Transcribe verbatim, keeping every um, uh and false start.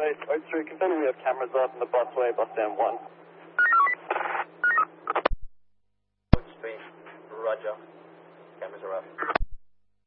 eight oh three, confirming we have cameras up in the busway, bus stand one. Street, Roger. Cameras are up.